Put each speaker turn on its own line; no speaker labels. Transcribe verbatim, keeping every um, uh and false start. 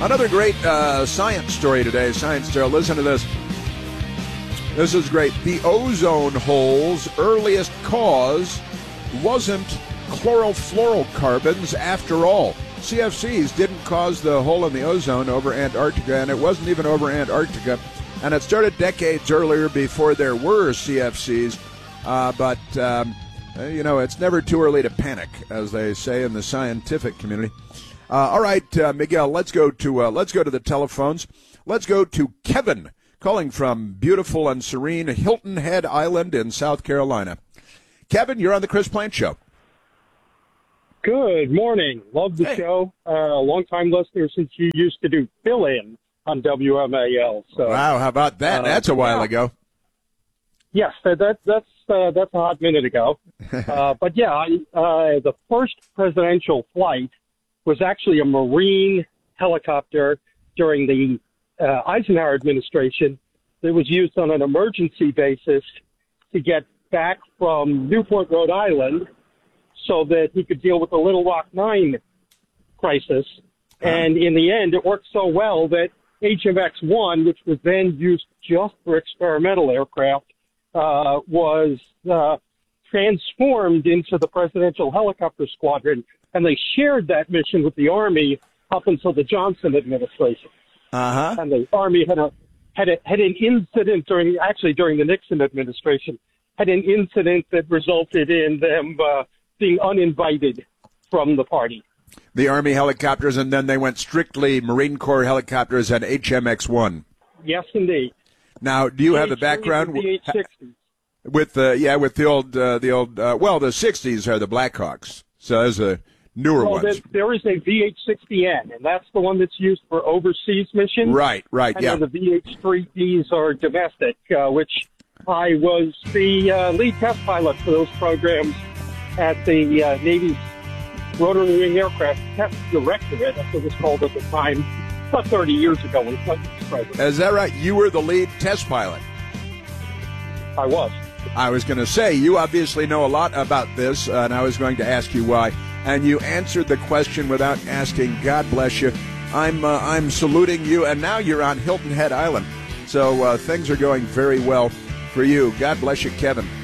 Another great uh, science story today. Science story. Listen to this. This is great. The ozone hole's earliest cause wasn't chlorofluorocarbons after all. C F Cs didn't cause the hole in the ozone over Antarctica, and it wasn't even over Antarctica. And it started decades earlier before there were C F Cs. Uh, but, um, you know, it's never too early to panic, as they say in the scientific community. Uh, all right, uh, Miguel, let's go to uh, let's go to the telephones. Let's go to Kevin, calling from beautiful and serene Hilton Head Island in South Carolina. Kevin, you're on the Chris Plante Show.
Good morning. Love the
hey.
show. Uh, long-time listener since you used to do fill-in on W M A L. So,
wow, how about that? Uh, that's a while
yeah.
ago.
Yes, that, that, that's uh, that's a hot minute ago. uh, but, yeah, I, uh, the first presidential flight was actually a Marine helicopter during the uh, Eisenhower administration that was used on an emergency basis to get back from Newport, Rhode Island, so that he could deal with the Little Rock Nine crisis. And in the end, it worked so well that H M X one, which was then used just for experimental aircraft, uh, was uh, transformed into the Presidential Helicopter Squadron, and they shared that mission with the Army up until the Johnson administration.
Uh-huh.
And the Army had a had a, had an incident during, actually during the Nixon administration, had an incident that resulted in them uh, being uninvited from the party.
The Army helicopters, and then they went strictly Marine Corps helicopters and H M X one.
Yes, indeed.
Now, do you have a background
the H sixty
with the yeah with the old uh, the old uh, well the sixties are the Blackhawks, so there's a newer
well,
ones.
There is a V H sixty N, and that's the one that's used for overseas missions.
Right, right,
and
yeah.
And the V H three Ds are domestic, uh, which I was the uh, lead test pilot for those programs at the uh, Navy's Rotary Wing Aircraft Test Directorate, as it was called at the time, about thirty years ago when Clinton was president.
Is that right? You were the lead test pilot.
I was.
I was going to say, you obviously know a lot about this, uh, and I was going to ask you why. And you answered the question without asking. God bless you. I'm uh, I'm saluting you, and now you're on Hilton Head Island. So uh, things are going very well for you. God bless you, Kevin.